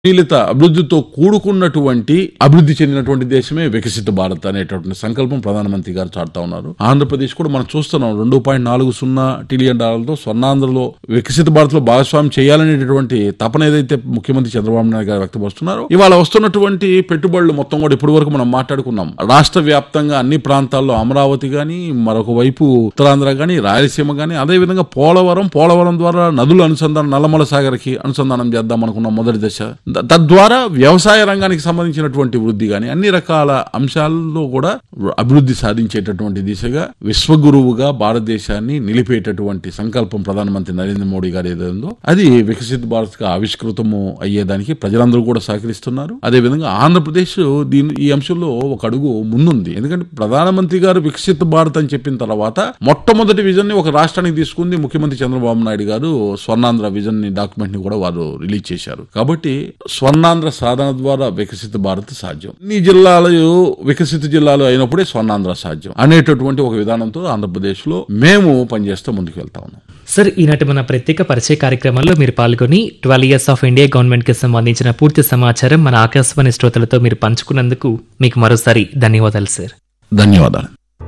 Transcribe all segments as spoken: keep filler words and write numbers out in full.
మిలిత అభివృద్ధితో కూడుకున్నటువంటి అభివృద్ధి చెందినటువంటి దేశమే వికసిత భారత్ అనేటటువంటి సంకల్పం ప్రధానమంత్రి గారు చాటుతా ఉన్నారు. ఆంధ్రప్రదేశ్ కూడా మనం చూస్తున్నాం రెండు పాయింట్ నాలుగు సున్నా ట్రిలియన్ డాలర్లతో స్వర్ణాంధ్రలో వికసిత భారత్ లో భాగస్వామ్యం చేయాలనేటటువంటి తపన ఏదైతే ముఖ్యమంత్రి చంద్రబాబు నాయుడు గారు వ్యక్తపరుస్తున్నారో, ఇవాళ వస్తున్నటువంటి పెట్టుబడులు మొత్తం కూడా ఇప్పటి వరకు మనం మాట్లాడుకున్నాం. రాష్ట్ర వ్యాప్తంగా అన్ని ప్రాంతాల్లో అమరావతి గాని, మరొక వైపు ఉత్తరాంధ్ర గాని, రాయలసీమ గాని, అదేవిధంగా పోలవరం పోలవరం ద్వారా నదుల అనుసంధానం నల్లమల సాగర్కి అనుసంధానం చేద్దాం అనుకున్నాం మొదటి దశ. తద్వారా వ్యవసాయ రంగానికి సంబంధించినటువంటి వృద్ధి గాని అన్ని రకాల అంశాల్లో కూడా అభివృద్ధి సాధించేటటువంటి దిశగా విశ్వగురువుగా భారతదేశాన్ని నిలిపేటటువంటి సంకల్పం ప్రధానమంత్రి నరేంద్ర మోడీ గారు ఏదైందో అది వికసిత భారత్ గా ఆవిష్కృతము అయ్యేదానికి ప్రజలందరూ కూడా సహకరిస్తున్నారు. అదేవిధంగా ఆంధ్రప్రదేశ్ దీని ఈ అంశంలో ఒక అడుగు ముందుంది. ఎందుకంటే ప్రధానమంత్రి గారు వికసిత భారత్ అని చెప్పిన తర్వాత మొట్టమొదటి విజన్ ని ఒక రాష్ట్రానికి తీసుకుంది ముఖ్యమంత్రి చంద్రబాబు నాయుడు గారు. స్వర్ణాంధ్ర విజన్ ని డాక్యుమెంట్ ని కూడా వారు రిలీజ్ చేశారు. కాబట్టి స్వర్ణాంధ్ర సాధన ద్వారా వికసిత భారత్ సాధ్యం. ఈ జిల్లాలు వికసిత జిల్లాలు అయినప్పుడే స్వర్ణాంధ్ర సాధ్యం అనేటటువంటి ఒక విధానంతో ఆంధ్రప్రదేశ్ లో మేము పనిచేస్తూ ముందుకు వెళ్తా ఉన్నాం. సార్, ఈనాటి మన ప్రత్యేక పరిచయ కార్యక్రమంలో మీరు పాల్గొని twelve years of India government కి సంబంధించిన పూర్తి సమాచారం మన ఆకాశవాణి శ్రోతలతో మీరు పంచుకున్నందుకు మీకు మరోసారి ధన్యవాదాలు సార్. ధన్యవాదాలు.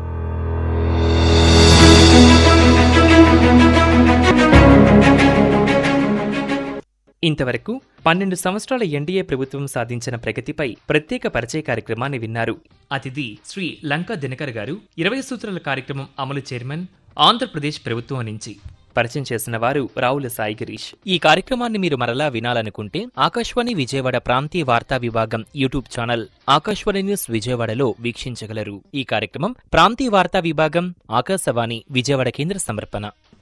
ఇంతవరకు పన్నెండు సంవత్సరాల ఎన్డీఏ ప్రభుత్వం సాధించిన ప్రగతిపై ప్రత్యేక పరిచయ కార్యక్రమాన్ని విన్నారు. అతిథి శ్రీ లంకా దినకర్ గారు, ఇరవై సూత్రాల కార్యక్రమం అమలు చైర్మన్, ఆంధ్రప్రదేశ్ ప్రభుత్వం నుంచి. పరిచయం చేసిన వారు రావుల సాయి గిరీష్. ఈ కార్యక్రమాన్ని మీరు మరలా వినాలనుకుంటే ఆకాశవాణి విజయవాడ ప్రాంతీయ వార్తా విభాగం యూట్యూబ్ ఛానల్ ఆకాశవాణి న్యూస్ విజయవాడలో వీక్షించగలరు. ఈ కార్యక్రమం ప్రాంతీయ వార్తా విభాగం ఆకాశవాణి విజయవాడ కేంద్ర సమర్పణ.